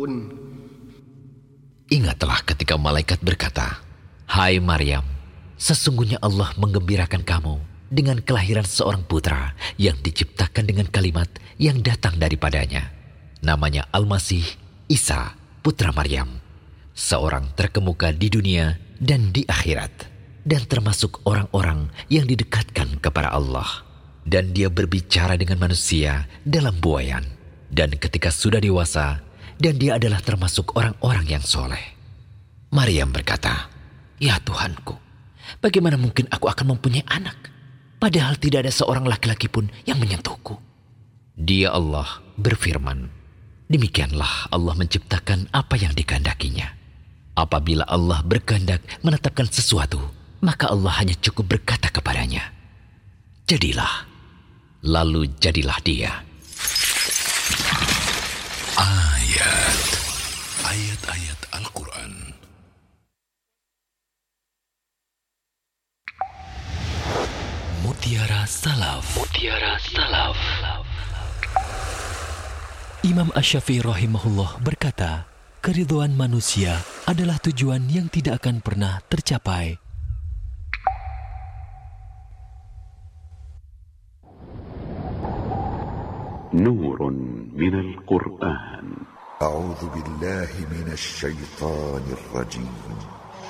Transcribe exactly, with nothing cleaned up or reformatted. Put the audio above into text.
Ingatlah ketika malaikat berkata, "Hai Maryam, sesungguhnya Allah menggembirakan kamu dengan kelahiran seorang putra yang diciptakan dengan kalimat yang datang daripadanya. Namanya Al-Masih Isa, putra Maryam, seorang terkemuka di dunia dan di akhirat, dan termasuk orang-orang yang didekatkan kepada Allah. Dan dia berbicara dengan manusia dalam buayan, dan ketika sudah dewasa, dan dia adalah termasuk orang-orang yang soleh." Maryam berkata, "Ya Tuhanku, bagaimana mungkin aku akan mempunyai anak, padahal tidak ada seorang laki-laki pun yang menyentuhku?" Dia Allah berfirman, demikianlah Allah menciptakan apa yang dikehendakinya. Apabila Allah berkehendak menetapkan sesuatu, maka Allah hanya cukup berkata kepadanya, "Jadilah." Lalu jadilah dia. Ayat Ayat-ayat Al-Quran. Mutiara Salaf. Mutiara Salaf. Imam Asy-Syafi'i rahimahullah berkata, keridhaan manusia adalah tujuan yang tidak akan pernah tercapai. نور من القرآن. أعوذ بالله من الشيطان الرجيم.